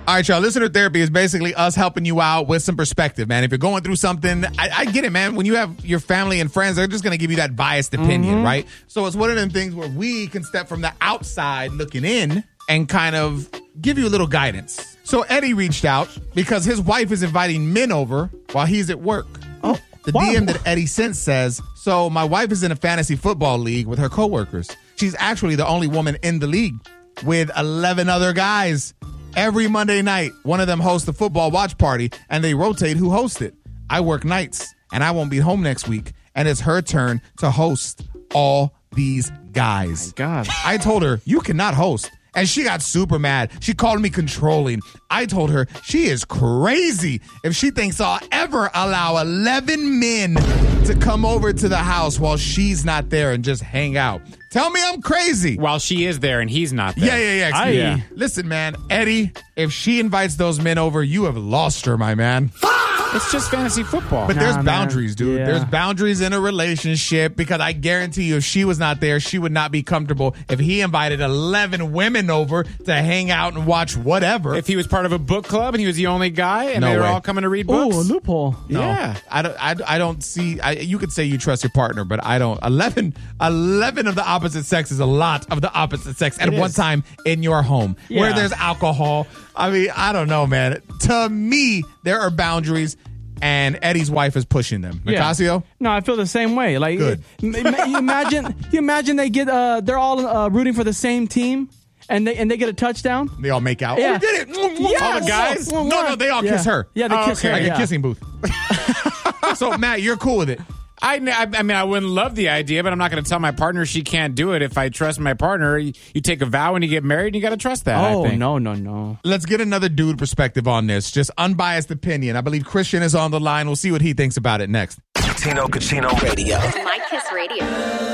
All right, y'all. Listener therapy is basically us helping you out with some perspective, man. If you're going through something, I get it, man. When you have your family and friends, they're just going to give you that biased opinion, right? So it's one of them things where we can step from the outside looking in and kind of give you a little guidance. So Eddie reached out because his wife is inviting men over while he's at work. Oh, The wow. DM that Eddie sent says, so my wife is in a fantasy football league with her coworkers. She's actually the only woman in the league with 11 other guys. Every Monday night, one of them hosts a football watch party, and they rotate who hosts it. I work nights, and I won't be home next week, and it's her turn to host all these guys. God. I told her, you cannot host. And she got super mad. She called me controlling. I told her she is crazy if she thinks I'll ever allow 11 men to come over to the house while she's not there and just hang out. Tell me I'm crazy. While she is there and he's not there. Yeah. Yeah. Listen, man, Eddie, if she invites those men over, you have lost her, my man. It's just fantasy football. But there's man. boundaries, dude. Yeah. There's boundaries in a relationship because I guarantee you if she was not there, she would not be comfortable if he invited 11 women over to hang out and watch whatever. If he was part of a book club and he was the only guy and No they were way. all coming to read Oh, books. a loophole. No. Yeah. I don't see. You could say you trust your partner, but I don't. 11 of the opposite sex is a lot of the opposite sex at It one is. time in your home where Yeah. there's alcohol. I mean, I don't know, man. To me, there are boundaries, and Eddie's wife is pushing them. Nicasio? No, I feel the same way. Like, Good. You imagine they get they're all rooting for the same team, and they get a touchdown. They all make out. Yeah. Oh, we did it. Yes. All the guys? Well, No, they all yeah. kiss her. Yeah, they kiss her. Like yeah. a kissing booth. So, Matt, you're cool with it. I mean, I wouldn't love the idea, but I'm not going to tell my partner she can't do it. If I trust my partner, you take a vow when you get married, and you got to trust that. Oh, I think. no. Let's get another dude perspective on this. Just unbiased opinion. I believe Christian is on the line. We'll see what he thinks about it next. Tino Cucino Radio. My Kiss Radio.